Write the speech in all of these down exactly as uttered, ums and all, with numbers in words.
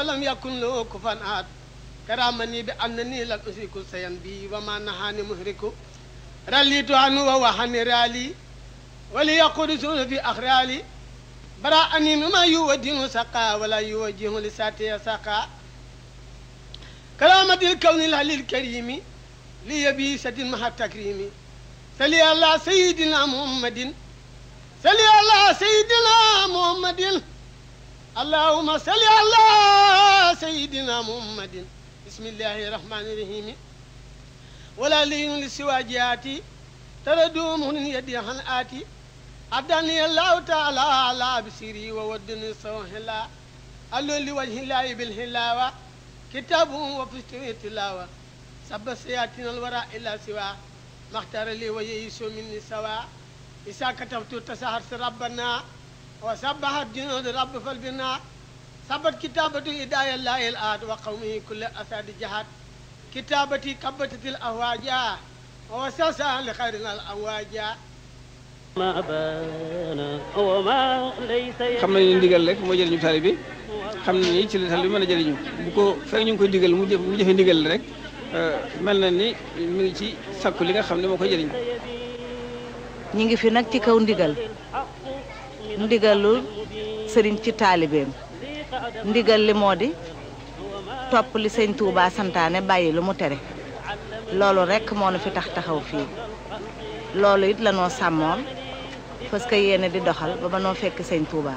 ولم يكن له كفوا أحد كرامني بأنني لم أشرك شيئا بي وما نهاني مهرك رليت عنه ووهن رالي وليقول سول في أخرالي براءني مما يودين سقا ولا يوجه لساتي سقا كرامة الكون العلي الكريم ليبيسة مع التكريم صلي على سيدنا محمد صلي على سيدنا محمد اللهم صل على سيدنا محمد بسم الله الرحمن الرحيم ولا لين لسواجاتي تردوم من يدي عن آتي أداني الله تعالى على بصيري وودني سوهلا ألو لوجه الله بالهلاوة كتاب وفستوي تلاوة سب سياتنا الوراء إلا سوا ما اختار لي ويسو مني سوا إذا كتبت تسهرت ربنا وسبحت جنود رب فالبنا سبت كتابة إداية الله الآد وقومه كل أساد جهاد كتابتي كبتت الأهواجا ووسوسا لخيرنا الأواجا ما بان وما ليس xam nañu ndigal rek moo jëriñu taalibe bi xam nañu ci la taalibe bi mën a jëriñu bu ko fekk ñu ngi koy digal mu jëf mu jëfe ndigal rek mel na ni mi ngi ci sakku li nga xam ne moo koy jëriñ. ñi ngi fi nag ci kaw ndigal ndigalul sëriñ ci taalibeem ndigal li moo di topp li sëñ Touba santaane bàyyi lu mu tere loolu rek moo nu fi tax taxaw fii loolu it la noo sàmmoon parce que yéene di doxal ba ba noo fekk sëñ Touba.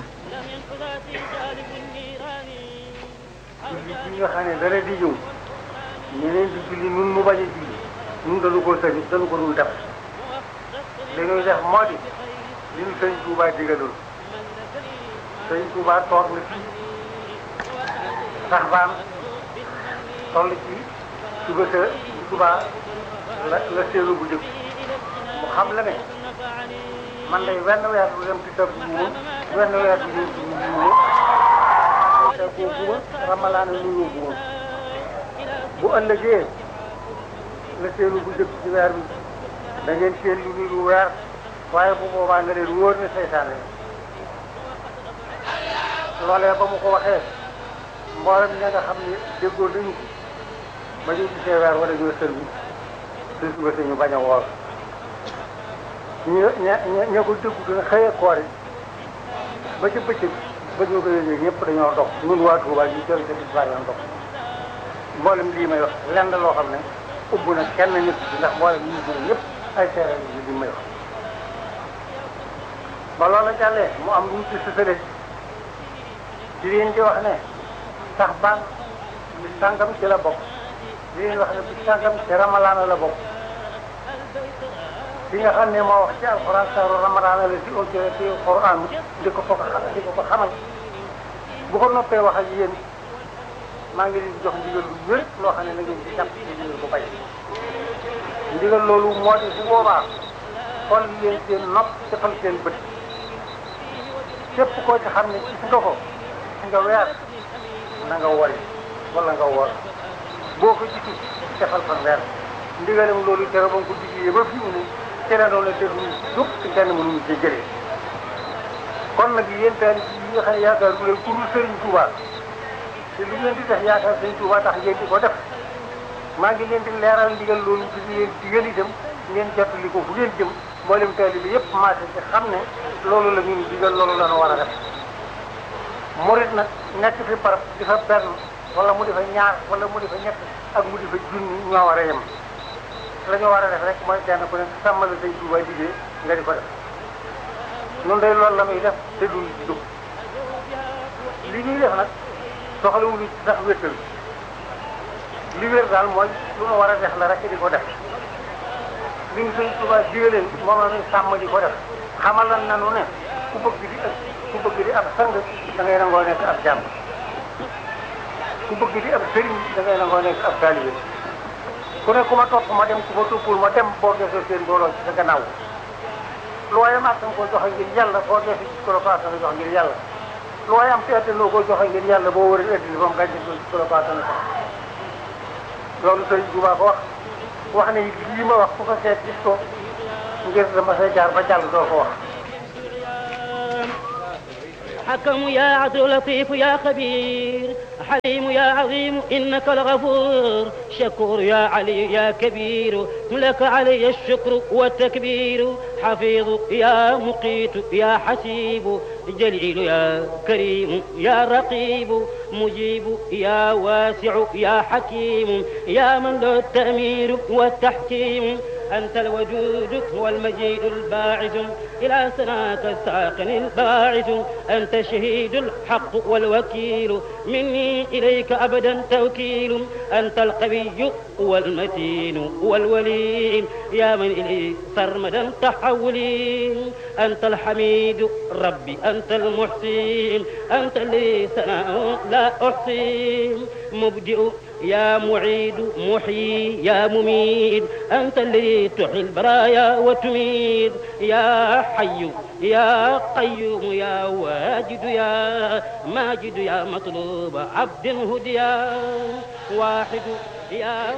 li nga xam ne dara di ñëw ñeneen di julli nun mu bañ a julli nun dañu ko sëñ dañu ko dul def li ñuy def moo di li ñu sëñ Touba digaloon sëñ Touba toog na fii sax baan toll ci suba sa Touba la la séeru bu jëkk mu xam la ne man day wenn weer bu dem ci sa bu mu wenn weer bu dem ci bu mu te boobu ma ramalaana lu yóbbu woon bu ëllëgee la séeru bu jëkk ci weer bi da ngeen seen lu niru weer waaye bu boobaa nga leen wóor ne seytaane loolee ba mu ko waxee mboolem ña nga xam ne déggoo nañu ko ba ñu gisee weer wala ñoo sël bi su suba si ñu bañ a woor ñu ña ña ko déggu dina xëyee koor yi ba ca bëccëg ba ñu ko yëgee ñëpp dañoo dox ñun waa Touba ñu jël ca bis baa yoon dox mboolem lii may wax lenn loo xam ne ubb na kenn nit ndax mboolem ñu gën ñëpp ay seere yi li may wax ba loola jàllee mu am lu ñu ci sësale di leen di wax ne sax baan bi sàngam ci la bokk di leen wax ne bi sàngam ci ramalaana la bokk li nga xam ne moo wax ci alxuraan saaru ramalaana la di ojjee ci alxuraan di ko ko di ko ko xamal bu ko noppee wax ak yéen maa ngi leen di jox ndigal lu wér loo xam ne na ngeen ci jàpp ci ndigal bu bay ndigal loolu moo di bu boobaa xool leen seen nopp defal seen bët képp koo ci xam ne gis nga ko gis nga weer na nga wori wala nga wor boo ko gisul defal fan weer ndigalam loolu tere ba nga ko digee ba fi mu ne te la doon la déglu dug ci kenn mënuñu ci jëlee kon nag yéen taalib yi nga xam ne yaakaar bu leen ku dul Sëriñ Touba te lu ngeen di def yaakaar Sëriñ Touba tax ngeen di ko def maa ngi leen di leeral ndigal loolu ci leen digal itam ngeen jottali ko fu ngeen jëm mboolem taalib bi yëpp maase ci xam ne loolu la ñuy digal loolu la ñu war a def murit nag nekk fi barab di fa benn wala mu di fa ñaar wala mu di fa ñett ak mu di fa junni ñoo war a yem la ñu war a def rek mooy kenn ku ne sàmmal Sëriñ Touba liggéey nga di ko def noonu day loolu la muy def te duñ dugg li ñuy def nag soxlawuñu ci sax wéttal li wér daal mooy lu nu war a def la rek di ko def li ñu Sëriñ Touba digaleen moom la ñuy sàmm di ko def xamal lan nanu ne ku bëgg di ak ku bëgg di ab sang da ngay nangoo nekk ab jàmm ku bëgg di ab sëriñ da ngay nangoo nekk ab taalibe ku ne ku ma topp ma dem ku ma toppul ma dem boo desee seen mbooloo ci sa gannaaw looy am attan ko joxe ngir yàlla boo desee ci ko la ko attan jox ngir yàlla looy am te attanoo ko joxe ngir yàlla boo wëree addina ba mu gàncax gi ci ko la ko attan jox loolu Sëriñ Tuubaa ko wax wax ne lii ma wax ku ko seet gis ko ngir dama say jaar ba jàll doo ko wax حكم يا عدل لطيف يا خبير حليم يا عظيم إنك الغفور شكور يا علي يا كبير لك علي الشكر والتكبير حفيظ يا مقيت يا حسيب جليل يا كريم يا رقيب مجيب يا واسع يا حكيم يا من له التأمير والتحكيم أنت الوجود والمجيد الباعث إلى سناك الساقن الباعث أنت شهيد الحق والوكيل مني إليك أبدا توكيل أنت القوي والمتين والولي يا من إلي سرمدا تحولي أنت الحميد ربي أنت المحسين أنت اللي ثناء لا أحصي مبدئ يا معيد محيي يا مميت أنت اللي تحيي البرايا وتميت يا حي يا قيوم يا واجد يا ماجد يا مطلوب عبد هديا واحد يا